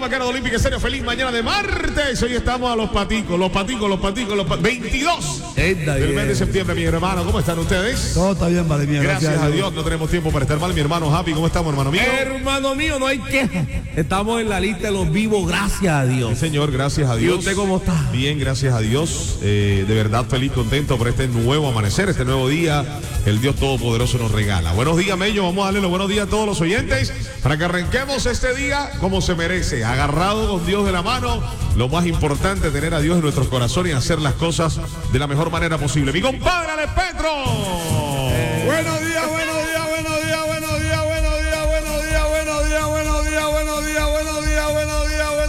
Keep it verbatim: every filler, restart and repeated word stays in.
Vaquero de Olímpica Estéreo. Feliz mañana de martes. Hoy estamos a los paticos, los paticos, los paticos, los paticos. veintidós del mes de septiembre, mi hermano. ¿Cómo están ustedes? Todo está bien, vale, mía. Gracias, gracias a Dios. No tenemos tiempo para estar mal, mi hermano Happy. ¿Cómo estamos, hermano mío? Hermano mío, no hay queja. Estamos en la lista de los vivos, gracias a Dios. Sí, señor, gracias a Dios. ¿Y usted cómo está? Bien, gracias a Dios. Eh, de verdad, feliz, contento por este nuevo amanecer, este nuevo día. El Dios Todopoderoso nos regala. Buenos días, Mello. Vamos a darle los buenos días a todos los oyentes para que arranquemos este día como se merece, agarrado con Dios de la mano. Lo más importante, tener a Dios en nuestros corazones y hacer las cosas de la mejor manera posible. Mi compadre, Ale Petro. Eh. Buenos días.